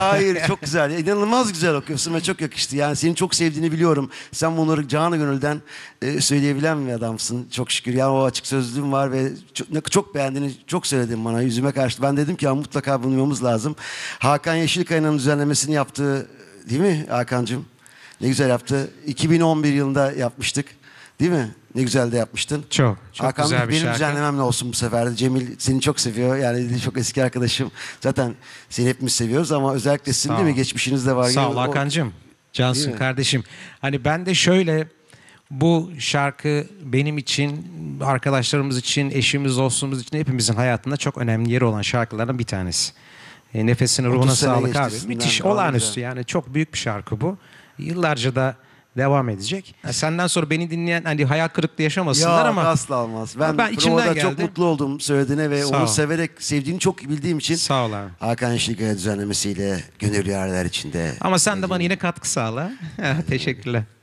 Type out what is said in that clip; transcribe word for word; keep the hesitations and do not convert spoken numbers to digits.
Hayır, çok güzel. İnanılmaz güzel okuyorsun ve çok yakıştı. Yani seni çok sevdiğini biliyorum. Sen bunları canı gönülden e, söyleyebilen bir adamsın. Çok şükür. Yani o açık sözlüğün var ve çok, çok beğendiğini çok söyledin bana yüzüme karşı. Ben dedim ki ya mutlaka bulmamız lazım. Hakan Yeşilkaya'nın düzenlemesini yaptığı, değil mi Hakan'cığım? Ne güzel yaptı. iki bin on bir yılında yapmıştık. Değil mi? Ne güzel de yapmıştın. Çok, çok Hakan, güzel bir benim şarkı. düzenlememle olsun bu sefer de. Cemil seni çok seviyor. Yani çok eski arkadaşım. Zaten seni hepimiz seviyoruz ama özellikle sizin Sağ değil mi? ol. Geçmişiniz de var. Sağ ol O- Hakan'cığım. Değil Cansın mi? kardeşim. Hani ben de şöyle, bu şarkı benim için, arkadaşlarımız için, eşimiz, dostumuz için hepimizin hayatında çok önemli yeri olan şarkılardan bir tanesi. E, nefesine, ruhuna otuz sene sağlık geçti abi. üstünden. Müthiş, Vallahi olağanüstü güzel. yani, çok büyük bir şarkı bu. Yıllarca da devam edecek. Ya senden sonra beni dinleyen hani hayal kırıklığı yaşamasınlar Ya ama asla olmaz. Ben, ben içimden provada çok geldi. mutlu oldum söylediğine ve Sağ onu ol. severek sevdiğini çok bildiğim için. Sağ ol abi. Hakan Yeşilkaya düzenlemesiyle gönül yerler içinde. Ama sen de bana yine katkı sağla. Teşekkürler.